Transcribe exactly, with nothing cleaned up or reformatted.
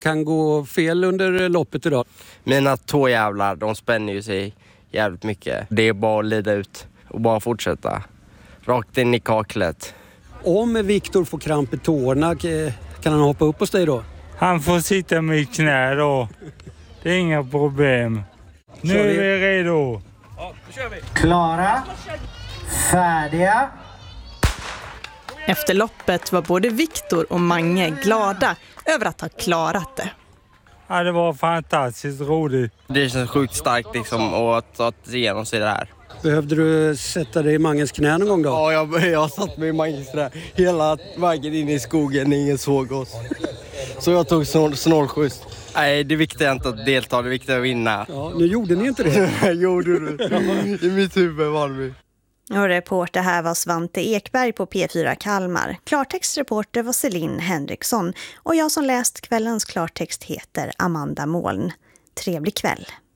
kan gå fel under loppet idag? Mina tåjävlar, de spänner ju sig jävligt mycket. Det är bara att lida ut och bara fortsätta. Rakt in i kaklet. Om Viktor får kramp i tårna, kan han hoppa upp hos dig då? Han får sitta med knä då. Det är inga problem. Nu är vi redo. Ja, då kör vi. Klara. Färdiga. Efter loppet var både Viktor och Mange glada över att ha klarat det. Ja, det var fantastiskt roligt. Det känns sjukt starkt liksom att ta sig igenom sig det här. Behövde du sätta dig i Mangens knä någon gång då? Ja, jag, jag satt mig i Mangens knä hela vägen in i skogen, ingen såg oss. Så jag tog snor, snålskjuts. Nej, det viktiga är inte att delta, det viktiga är att vinna. Ja, nu gjorde ni inte det. Gjorde du? I mitt huvud vann vi. Och reporter här var Svante Ekberg på P fyra Kalmar. Klartextreporter var Celine Henriksson. Och jag som läst kvällens klartext heter Amanda Moln. Trevlig kväll.